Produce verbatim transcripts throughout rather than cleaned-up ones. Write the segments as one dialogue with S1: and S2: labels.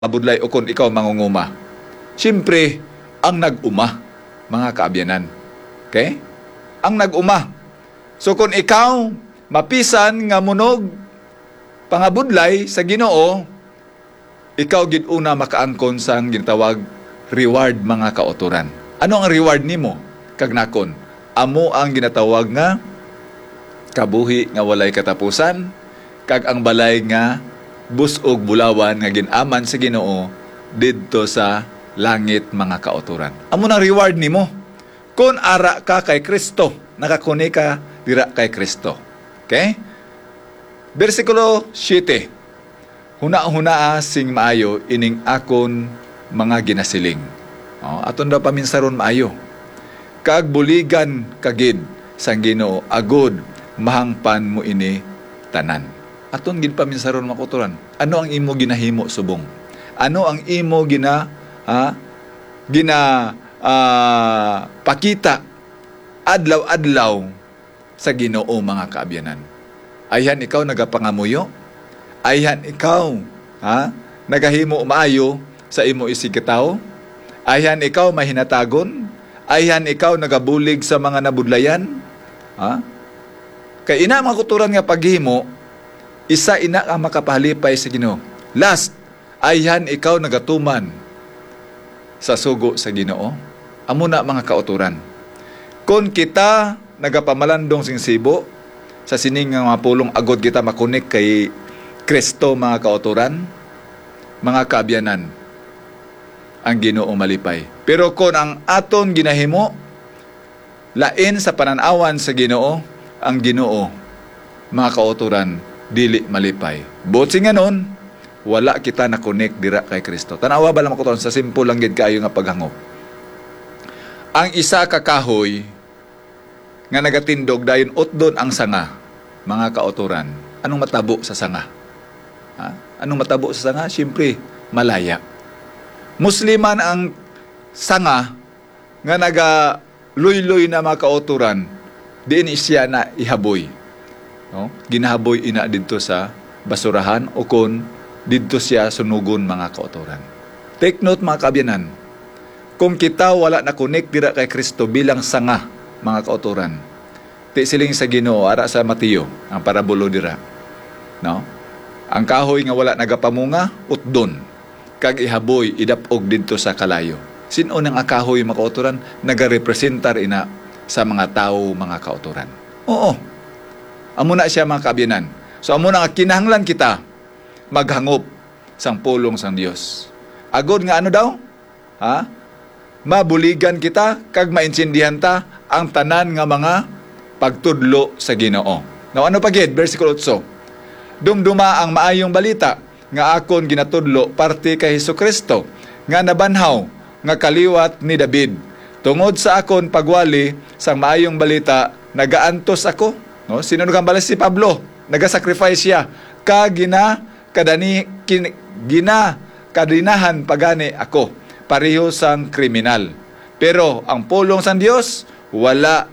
S1: mabudlay o kung ikaw mangunguma. Siyempre, ang nag-uma, mga kaabyanan. Okay? Ang nag-uma. So kung ikaw mapisan nga munog pangabudlay sa Ginoo, ikaw gid una makaangkon sang ginatawag reward, mga kauturan. Ano ang reward nimo? Kagnakon, amo ang ginatawag nga kabuhi nga walay katapusan, kag ang balay nga busog bulawan nga ginaman sa Ginoo didto sa langit, mga kauturan. Amo nang reward nimo kung ara ka kay Kristo, nakakuni ka dira kay Kristo. Okay? Versikulo siyete. Huna-huna sing maayo ining akon mga ginasiling. Oh, aton daw paminsaron maayo. Kag buligan kagid sang Ginoo agud mahangpan mo ini tanan. Aton gid paminsaron, mga kauturan. Ano ang imo ginahimo subong? Ano ang imo gina ha, gina uh, pakita adlaw-adlaw sa Ginoo, mga kaabyanan? Ayhan ikaw nagapangamuyo? Ayhan ikaw ha, nagahimo maayo sa imo isigataw? Ayhan ikaw mahinatagon? Ayhan ikaw nagabulig sa mga nabudlayan? Ha? Kay ina, mga kauturan, nga paghimo, isa ina ang makapahalipay sa Ginoo. Last, ayhan ikaw nagatuman sa sugo sa Ginoo. Amo na, mga kauturan. Kung kita nagapamalandong sing sibo sa sining nga mga pulong agod kita makunik kay Kristo, mga kauturan, mga kaabyanan, ang Ginoo malipay. Pero kung ang aton ginahimo lain sa pananawan sa Ginoo, ang Ginoo, mga kauturan, dili malipay. Botsi nga nun, wala kita nakonek dira kay Kristo. Tanawa ba lang ako sa simple lang gid kayo nga paghangop. Ang isa ka kahoy nga nagatindog dayon utdon ang sanga, mga kauturan. Anong matabo sa sanga? Ha? Anong matabo sa sanga? Siyempre, malaya. Musliman ang sanga nga naga luy-luy na, mga kauturan, diin siya na ihaboy. No? Ginahaboy ina dito sa basurahan o kon dito siya sunugon, mga kauturan. Take note, mga kaabyanan, kung kita wala na connect dira kay Kristo bilang sanga, mga kauturan, ti siling sa Ginoo ara sa Mateo ang parabulo dira, no? Ang kahoy nga wala nagapamunga utdon, kag ihaboy idapog didto sa kalayo. Sino nang akahoy, mga kauturan? Nagarepresentar ina sa mga tao, mga kauturan. Oo. Amo na siya, mga kaabyanan. So amo na nga kinahanglan kita maghangop sang pulong sang Dios. Agod nga ano daw? Ha? Mabuligan kita kag maintindihan ta ang tanan nga mga pagtudlo sa Ginoo. Now ano pa gid? Versikulo eight. Dumduma ang maayong balita nga akon ginatudlo parte kay Hesukristo nga nabanhaw nga kaliwat ni David. Tungod sa akon pagwali sang maayong balita, nagaantos ako. No? Sino nang balas si Pablo? Nagasacrifice siya. Ka gina kadani kin, gina kadinahan pagani ako. Pareho sang kriminal. Pero ang pulong sang Dios wala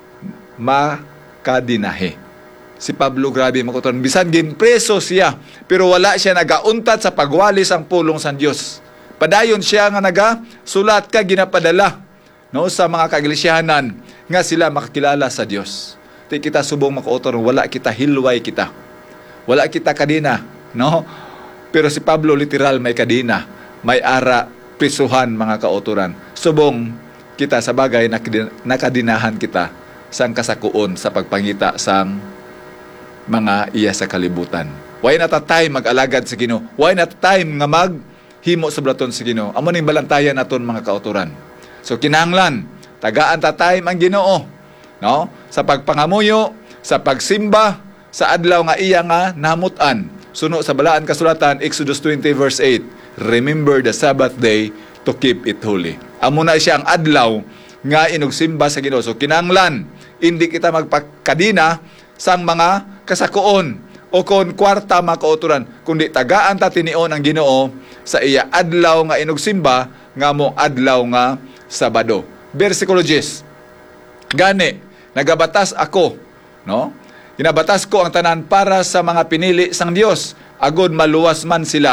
S1: makadinahe. Si Pablo, grabe, mga kauturan, bisan gin preso siya, pero wala siya nagauntat sa pagwali sang pulong sang Dios. Padayon siya nga naga sulat ka ginapadala, no, sa mga kaiglesiyanan nga sila makakilala sa Dios. Ti kita subong, mga kauturan, wala kita hilway kita. Wala kita kadina, no? Pero si Pablo literal may kadina, may ara, prisuhan, mga kauturan. Subong kita sa bagay nakadinahan kita sang kasakuon sa pagpangita sang mga iya sa kalibutan. Why not a time mag-alagad sa Ginoo? Why not a time nga maghimo sa blaton sa Ginoo? Amo ning balantayan naton, mga kauturan. So kinahanglan tagaan ta time ang Ginoo, no? Sa pagpangamuyo, sa pagsimba, sa adlaw nga iya nga namutan. Suno sa balaan kasulatan Exodus twenty verse eight. Remember the Sabbath day to keep it holy. Amo na siya ang adlaw nga inugsimba sa Ginoo. So kinahanglan hindi kita magpakadina sang mga kasakuon o kon kwarta, mga kauturan, kundi tagaan ta tinion ang Ginoo sa iya adlaw nga inugsimba nga mo adlaw nga Sabado. Versikulo ten. Gani nagabatas ako, no? Ginabatas ko ang tanan para sa mga pinili sang Dios, agud maluwas man sila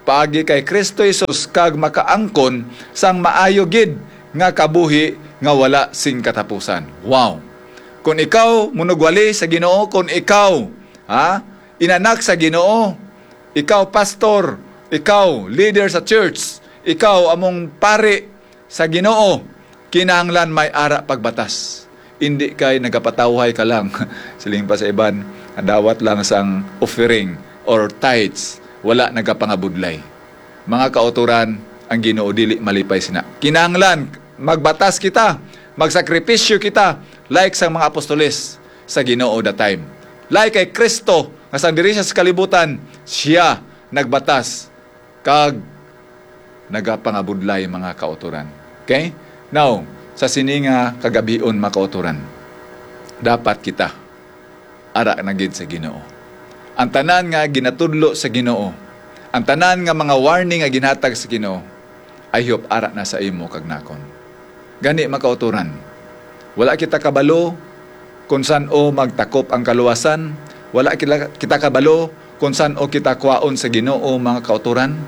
S1: paagi kay Kristo Jesus kag makaangkon sang maayo gid nga kabuhi nga wala sing katapusan. Wow. Kung ikaw munugwali sa Ginoo, kung ikaw ha, inanak sa Ginoo, ikaw pastor, ikaw leader sa church, ikaw among pare sa Ginoo, kinahanglan may ara pagbatas. Hindi kay nagapatawhay ka lang siling pa sa iban, dawat lang sang offering or tithes, wala nagapangabudlay. Mga kauturan, ang Ginoo dili malipay sina. Kinahanglan magbatas kita, magsakripisyo kita like sang mga apostoles sa Ginoo that time. Like kay Kristo nga sang diri siya sa kalibutan, siya nagbatas kag nagapangabudlay mga kauturan. Okay? Now, sa sininga kagabion mga kauturan, dapat kita ara na gid sa Ginoo. Ang tanan nga ginatudlo sa Ginoo, ang tanan nga mga warning nga ginhatag sa Ginoo, I hope ara na sa imo kag nakon. Gani mga kauturan, wala kita kabalo kung saan o magtakop ang kaluwasan, wala kita, kita kabalo kung saan o kita kuwaon sa Ginoo mga kauturan.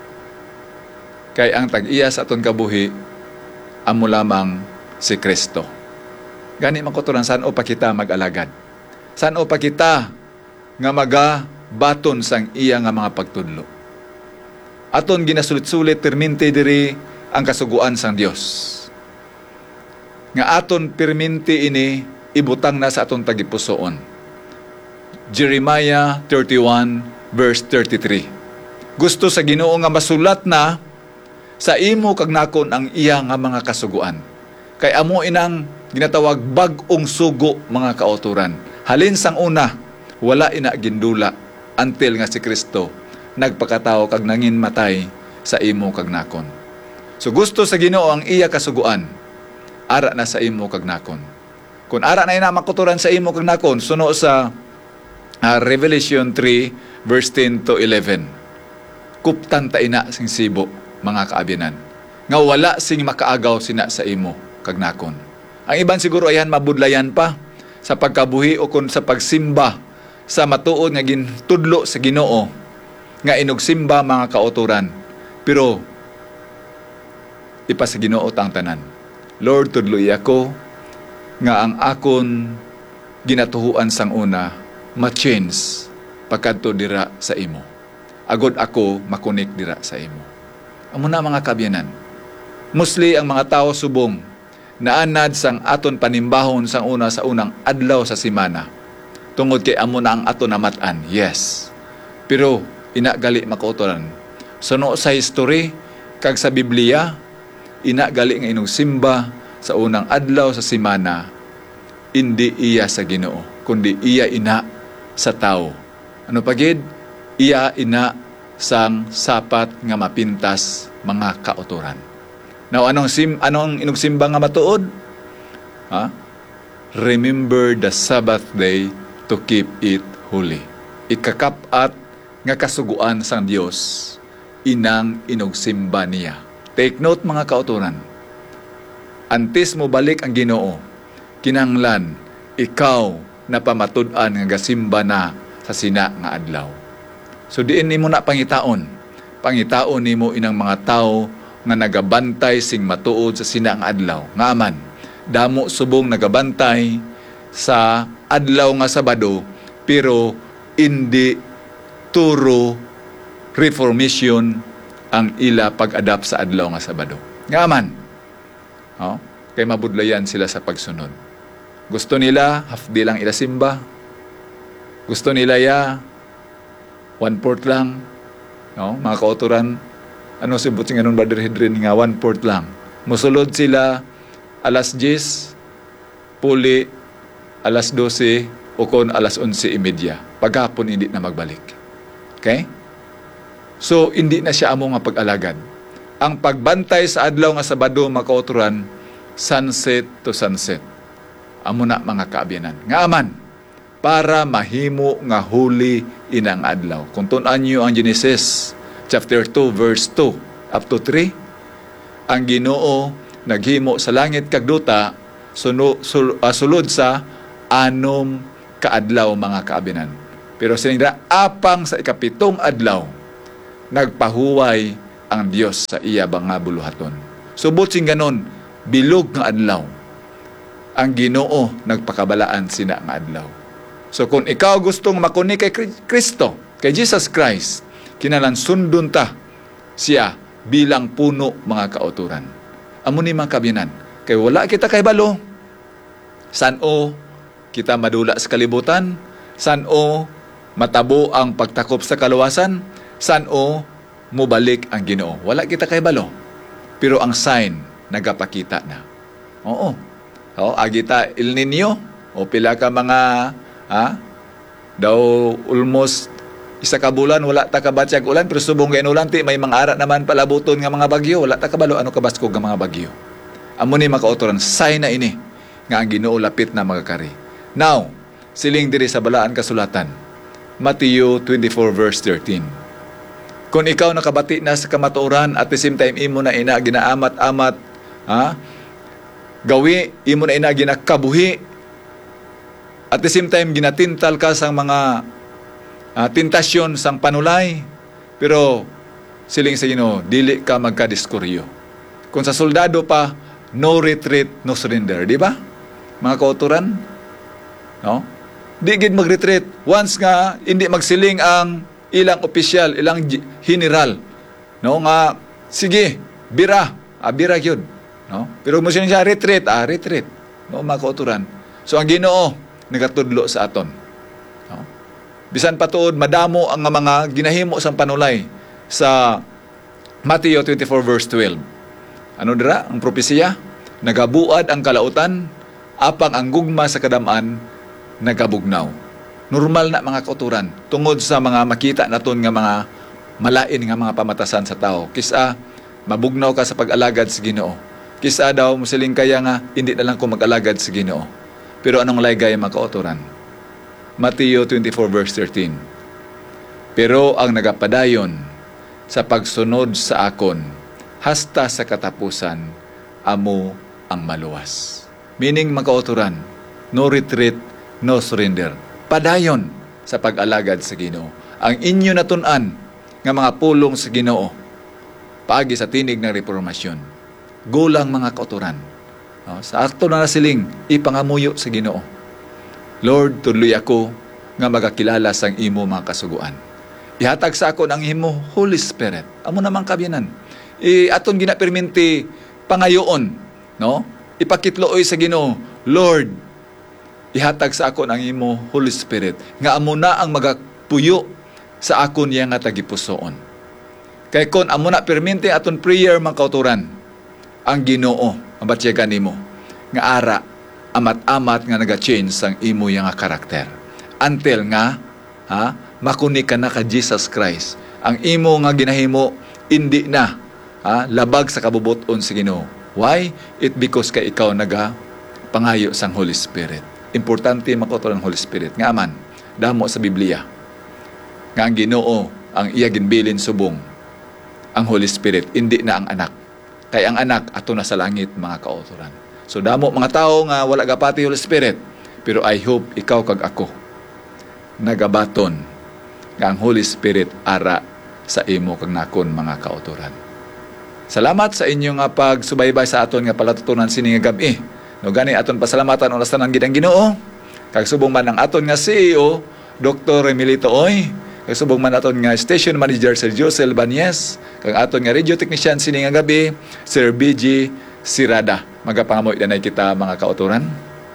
S1: Kay ang tag-iya sa aton kabuhi amo lamang si Kristo. Gani mga kauturan, saan o pa kita mag-alagad? Saan o pa kita nga maga baton sang iya nga mga pagtudlo? Aton ginasulit-sulit perminti diri ang kasuguan sang Dios. Nga aton perminti ini ibutang na sa aton tagipusoon. Jeremiah thirty-one verse thirty-three. Gusto sa Ginoo nga masulat na sa imo kag nakon ang iya nga mga kasuguan. Kay amo inang ginatawag bag-ong sugo mga kauturan. Halin sang una, wala ina gindula until nga si Kristo nagpakatao kag nangin matay sa imo kag nakon. So gusto sa Ginoo ang iya kasuguan, ara na sa imo kag nakon. Kung ara na ina makuturan sa imo kag nakon, suno sa uh, Revelation three verse ten to eleven. Kuptan ta ina sing sibo mga kaabyanan, nga wala sing makaagaw sina sa imo kag nakon. Ang iban siguro ayan mabudlayan pa sa pagkabuhi o kung sa pagsimba sa matuod nga gintudlo sa Ginoo nga inugsimba mga kauturan. Pero ipa sa Ginoo tang tanan. Lord, tudloy ako nga ang akon ginatuhuan sang una ma-change pagkadto dira sa imo. Agod ako makunik dira sa imo. Amo na mga kabyanan. Mostly ang mga tao subong naanad sang aton panimbahon sang una sa unang adlaw sa semana. Tungod kay amo na ang aton namatan. Yes. Pero ina gali makauturan. Suno sa history kag sa Biblia, ina gali nga inong simba sa unang adlaw sa semana, hindi iya sa Ginoo, kundi iya ina sa tao. Ano pagid? Iya ina sang sapat nga mapintas mga kauturan. Now, anong sim anong inugsimba nga matuod? Ha? Remember the Sabbath day to keep it holy. Ikakapat nga kasuguan sang Dios inang inugsimba niya. Take note mga kauturan. Antes mo balik ang Ginoo, kinahanglan ikaw na pamatud-an nga gasimba na sa sina nga adlaw. So diin nimo na pangitaon. Pangitaon nimo inang mga tao nga nagabantay sing matuod sa sina nga adlaw. Nga aman, damo subong nagabantay sa adlaw nga Sabado, pero hindi turo reformation ang ila pag-adapt sa adlaw nga Sabado. Nga aman, oh, kay mabudlayan sila sa pagsunod. Gusto nila half-day lang ila simba. Gusto nila ya one-fourth lang. No? Mga kauturan, ano si buting anong Brother Hedrin nga one-fourth lang. Musulod sila alas diyes, puli alas dose, o kon alas onse imedya. Paghapon hindi na magbalik. Okay? So, hindi na siya amo nga pag-alagad. Ang pagbantay sa adlaw nga Sabado, mga kauturan, sunset to sunset. Amo na mga kaabyanan. Nga aman, para mahimo nga huli inang adlaw. Kung tunan nyo ang Genesis chapter two verse two up to three, ang Ginoo naghimo sa langit kag duta suno, sul, uh, sulod sa anom kaadlaw mga kaabinan. Pero sinigda apang sa ikapitong adlaw nagpahuway ang Dios sa iya nga buluhaton. Subot sing ganon, bilog nga adlaw ang Ginoo nagpakabalaan sina nga adlaw. So kung ikaw gustong makuni kay Kristo, kay Jesus Christ, kinalan sundon ta siya bilang puno mga kauturan. Amo ni mga kabyanan, kay wala kita kay balo. San-o kita madula sa kalibutan, san-o matabo ang pagtakop sa kaluwasan, san-o mubalik ang Ginoo. Wala kita kay balo. Pero ang sign nagapakita na. Oo. O, agita El Nino o pila ka mga ha, daw almost isa ka bulan wala ta kabatyag ulan pero subong kay ulan ti may mga ara naman palabuton nga mga bagyo, wala ta kabalo ano kabaskog nga mga bagyo. Amo ni makauturan sign na ini nga ang Ginoo lapit na magakari. Now, siling diri sa balaan kasulatan, Matthew twenty-four verse thirteen. Kung ikaw nakabati na sa kamatuoran at the same time imo na ina ginaamat-amat, ha? Gawi imo na ina ginakabuhi, at the same time ginatintal ka sang mga uh, tentasyon sang panulay, pero siling sa Ginoo dili ka magkadiskuryo. Kung sa soldado pa, no retreat, no surrender, di ba? Mga kauturan, no? Di gid mag-retreat once nga hindi magsiling ang ilang opisyal, ilang general, no, nga sige, bira, ah, bira gyud, no? Pero mo siya retreat, ah, retreat, no, mga kauturan. So ang Ginoo nagatudlo sa aton, no? Bisan patuod madamo ang mga ginahimo sang panulay sa Matthew twenty-four verse twelve. Ano dira ang propesiya? Nagabuad ang kalautan, apang ang gugma sa kadam-an nagabugnaw. Normal na mga kauturan tungod sa mga makita naton nga mga malain nga mga pamatasan sa tao. Kisa mabugnaw ka sa pag-alagad sa Ginoo. Kisa daw musiling kaya nga hindi na lang ko mag-alagad sa Ginoo. Pero anong laygay mga kauturan? Matthew twenty-four verse thirteen. Pero ang nagapadayon sa pagsunod sa akon hasta sa katapusan amo ang maluwas. Meaning mga kauturan, no retreat, no surrender. Padayon sa pag-alagad sa Ginoo. Ang inyo natun-an nga mga pulong sa Ginoo paagi sa tinig ng reformasyon. Gulang mga kauturan. No? Sa ato na nasiling, ipangamuyo sa Ginoo. Lord, tuloy ako nga magakilala sang imo mga kasuguan. Ihatag sa akon ang imo Holy Spirit. Amo namang kabyanan. I aton ginaperminti pangayoon, no? Ipakitlooy sa Ginoo, Lord, ihatag sa akon ang imo Holy Spirit nga amo na ang magapuyo sa akon yang nga tagipusoon. Kay kon amo na perminti aton prayer mga kauturan, ang Ginoo ang batyagan nimo nga ara amat-amat nga naga-change sang imo yang nga karakter. Until nga ha, makuni ka na ka Jesus Christ. Ang imo nga ginahimo hindi na ha, labag sa kabubuton sa Ginoo. Why? It because kay ikaw naga pangayo sang Holy Spirit. Importante makauturan ng Holy Spirit. Nga man, damo sa Biblia, nga ang Ginoo, ang iya ginbilin subong, ang Holy Spirit, hindi na ang anak. Kaya ang anak, ato na sa langit, mga kauturan. So, damo mga tao nga wala gapati Holy Spirit, pero I hope ikaw kag ako, nagabaton, nga ang Holy Spirit ara sa imo kag nakon, mga kauturan. Salamat sa inyong nga pagsubaybay sa aton nga palatutunan sini nga gabi. No gani aton pasalamatan ulasan ang gidang Ginoo. Kag subong man ang aton nga C E O Doctor Emilito Oy, kag subong man aton nga Station Manager Sir Josel Banyes, kag aton nga Radio Technician sini nga gabi Sir B G Sirada. Magapangamoy danay kita mga kauturan.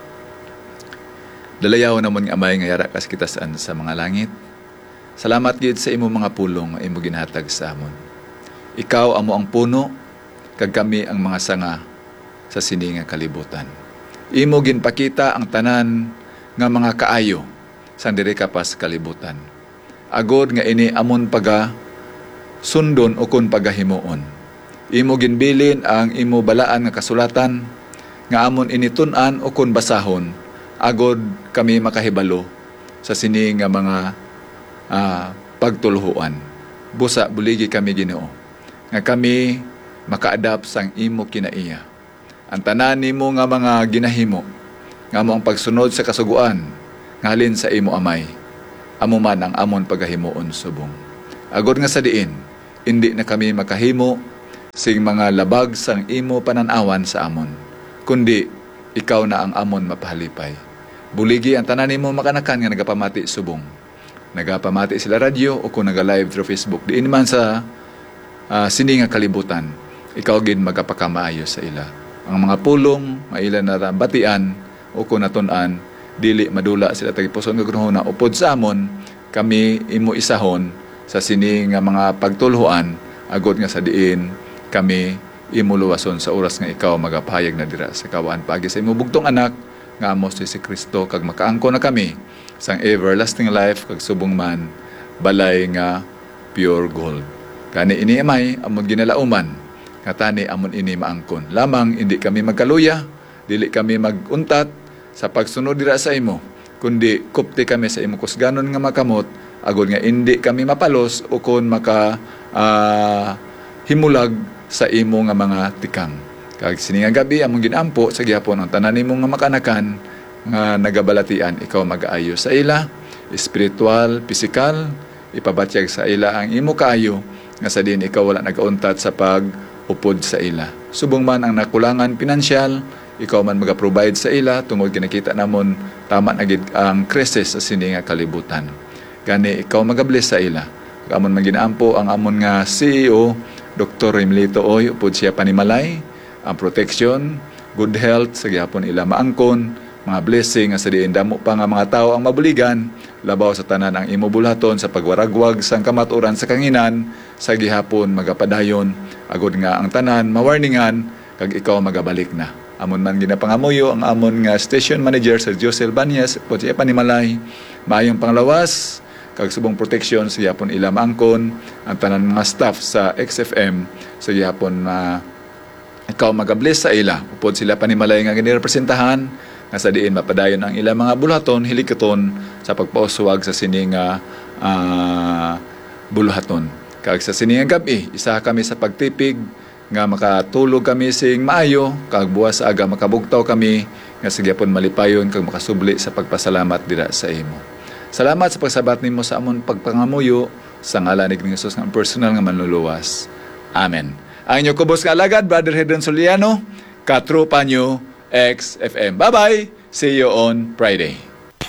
S1: Dalayaw namon nga amay nga yara kas kita saan sa mga langit. Salamat gid sa imo mga pulong nga imo ginhatag sa amon. Ikaw amo ang puno, kag kami ang mga sanga sa siningang kalibutan. Imo ginpakita ang tanan nga mga kaayo sa diri ka pa sa kalibutan. Agod nga ini amon paga sundon o kun pagahimuon. Imo ginbilin ang imo balaan nga kasulatan nga amon initun-an o kun basahon agod kami makahibalo sa sini nga mga uh, pagtuluhuan. Busa buligi kami Ginoo nga kami maka-adapt sang imo kinaiya. Ang tanan nimo nga mga ginahimo, nga mo ang pagsunod sa kasuguan, ngalin sa imo amay, amo man ang amon pagahimuon subong. Agod nga sa diin, hindi na kami makahimo sing mga labag sang imo pananawan sa amon, kundi ikaw na ang amon mapahalipay. Buligi ang tanan nimo makanakan nga nagapamati subong. Nagapamati sila radyo o kung naga-live through Facebook. Diin man sa uh, sini nga kalibutan, ikaw gid magapakamaayos sa ila. Ang mga pulong, maila na batian o kung natun-an, dili madula sila tagipuson nga gunahuna upod sa amon, kami imo isahon sa sini nga mga pagtulhuan agod nga sa diin kami imo luwason sa oras nga ikaw magapahayag na dira sa kawan pagi sa imo bugtong anak nga amo si Kristo kag makaangko na kami sang everlasting life kag subong man balay nga pure gold. Kani ini amay amon ginalauman nga tani amon ini maangkon. Lamang hindi kami magkaluya, dili kami maguntat sa pagsunod dira sa imo, kundi kupti kami sa imo kusganon nga makamot agod nga hindi kami mapalos o kon maka uh, himulag sa imo nga mga tikang. Kag sini nga gabi among ginampo sa gihapon ang tanan nimo nga makanakan nga nagabalatian ikaw mag-aayo sa ila, espiritual, pisikal, ipabatyag sa ila ang imo kaayo nga sa din ikaw wala nagauntat sa pag-upod sa ila. Subong man ang nakulangan pinansyal, ikaw man mag-provide sa ila tungod kinakita namon tama na gid ang krisis sa sini nga kalibutan. Gani ikaw magabless sa ila. Amon man ginaampo ang amon nga C E O Doctor Remilito Oy, upod siya panimalay, ang protection, good health, sa gihapon ila maangkon, mga blessing, sa diin damo pa nga mga tao ang mabuligan, labaw sa tanan ang imo bulhaton sa pagwaragwag sang kamaturan sa kanginan, sa gihapon magapadayon, agod nga ang tanan, mawarningan, kag ikaw magabalik na. Amon man ginapangamuyo ang amon nga station manager sa Jose Albanias, upod siya panimalay, maayong panglawas, kag subong protection sa yapon ila maangkon ang tanan mga staff sa X F M sa yapon na uh, ikaw magabless sa ila upod sila panimalay nga ginirepresentahan nga sa diin mapadayon ang ila mga bulaton hilikaton sa pagpauswag sa sini nga uh, bulaton. Kag sa sini nga gabi isa kami sa pagtipig nga makatulog kami sing maayo kag buwas sa aga makabugtaw kami nga sa gyapon malipayon kag makasubli sa pagpasalamat dira sa imo. Salamat sa pagsabat nimo sa amon pagpangamuyo sa ngalan ni Jesus nga personal nga manluluwas. Amen. Ang inyo kubos nga alagad, Brother Hedron Soliano, katropa nyo, X F M. Bye-bye! See you on Friday.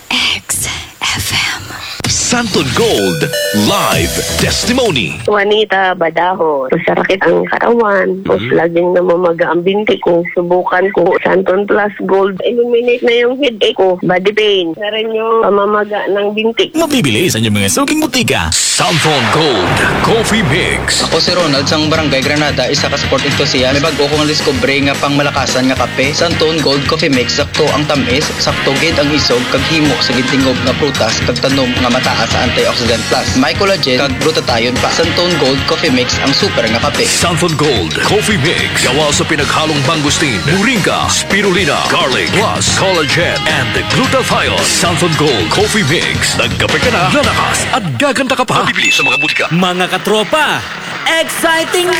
S2: X F M.
S3: Santon Gold Live Testimony.
S4: Juanita Badaho. Sarakit ang katawan. Tapos
S3: Mm-hmm.
S4: laging namamaga ang binti ko. Subukan ko Santon Plus Gold. Eliminate na yung headache ko. Body pain. Na rin yung pamamaga ng binti.
S3: Mabibili sa inyong mga suking butika. Santon Gold Coffee Mix.
S5: Ako si Ronald sang Barangay Granada, isa ka sport enthusiast. May bago kong discovery nga pang malakasan nga kape. Santon Gold Coffee Mix, sakto ang tamis, sakto gid ang isog, kag himo sa gintingog nga prutas, kag tanom nga mataas sa antioxidant plus. May collagen, kag glutathione pa. Santon Gold Coffee Mix, ang super nga kape.
S3: Santon Gold Coffee Mix. Gawa sa pinaghalong mangustin, moringa, spirulina, garlic, plus collagen and glutathione. Santon Gold Coffee Mix. Nagkape ka na, lalakas at gaganda ka pa. Mabibili sa mga butika.
S6: Mga katropa, exciting